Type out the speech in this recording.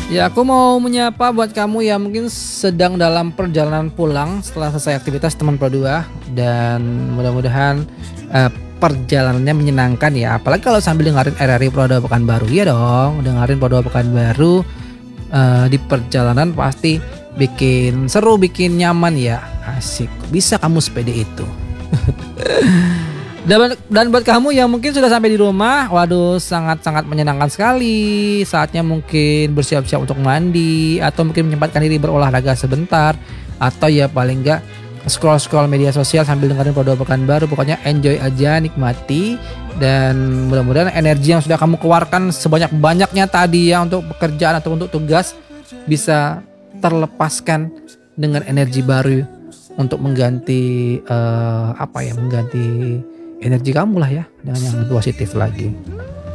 Ya, aku mau menyapa buat kamu yang mungkin sedang dalam perjalanan pulang setelah selesai aktivitas teman Pro 2 dan mudah-mudahan perjalanannya menyenangkan ya. Apalagi kalau sambil dengerin RRI Pro 2 Pekanbaru ya dong. Dengerin Pro 2 Pekanbaru di perjalanan pasti bikin seru, bikin nyaman ya. Asik. Bisa kamu sepede itu. Dan buat kamu yang mungkin sudah sampai di rumah, waduh sangat-sangat menyenangkan sekali. Saatnya mungkin bersiap-siap untuk mandi atau mungkin menyempatkan diri berolahraga sebentar atau ya paling enggak scroll-scroll media sosial sambil dengerin Pro 2 Pekanbaru. Pokoknya enjoy aja, nikmati dan mudah-mudahan energi yang sudah kamu keluarkan sebanyak-banyaknya tadi ya untuk pekerjaan atau untuk tugas bisa terlepaskan dengan energi baru untuk mengganti mengganti energi kamu lah ya dengan yang lebih positif lagi.